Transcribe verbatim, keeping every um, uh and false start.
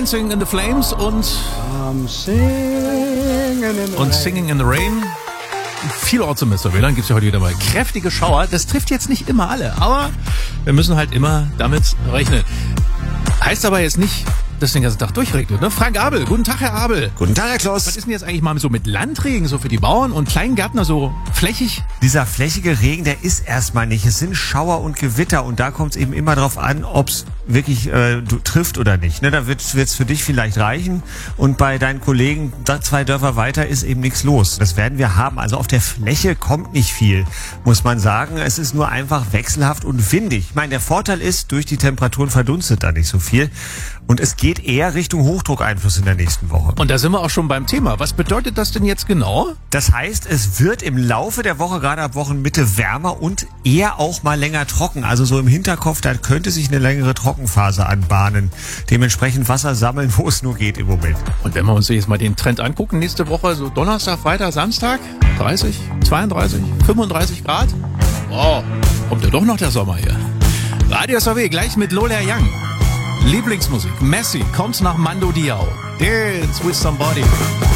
Dancing in the Flames und, I'm singing in the und Singing in the Rain. Vielorts im Mister W L A N gibt es ja heute wieder mal kräftige Schauer. Das trifft jetzt nicht immer alle, aber wir müssen halt immer damit rechnen. Heißt aber jetzt nicht, dass den ganzen Tag durchregnet, ne? Frank Abel, guten Tag, Herr Abel. Guten Tag, Herr Kloss. Was ist denn jetzt eigentlich mal so mit Landregen, so für die Bauern und Kleingärtner, so flächig? Dieser flächige Regen, der ist erstmal nicht. Es sind Schauer und Gewitter und da kommt es eben immer drauf an, ob es wirklich äh, du, trifft oder nicht. Ne, da wird es für dich vielleicht reichen und bei deinen Kollegen da zwei Dörfer weiter ist eben nichts los. Das werden wir haben. Also auf der Fläche kommt nicht viel, muss man sagen. Es ist nur einfach wechselhaft und windig. Ich meine, der Vorteil ist, durch die Temperaturen verdunstet da nicht so viel und es geht eher Richtung Hochdruckeinfluss in der nächsten Woche. Und da sind wir auch schon beim Thema. Was bedeutet das denn jetzt genau? Das heißt, es wird im Laufe der Woche, gerade ab Wochenmitte, wärmer und eher auch mal länger trocken. Also so im Hinterkopf, da könnte sich eine längere Trockenphase anbahnen. Dementsprechend Wasser sammeln, wo es nur geht im Moment. Und wenn wir uns jetzt mal den Trend angucken, nächste Woche, so Donnerstag, Freitag, Samstag, dreißig, zweiunddreißig, fünfunddreißig Grad. Oh, kommt ja doch noch der Sommer hier. Radio S W gleich mit Lola Young. Lieblingsmusik, Messi kommt nach Mando Diao. Dance with somebody.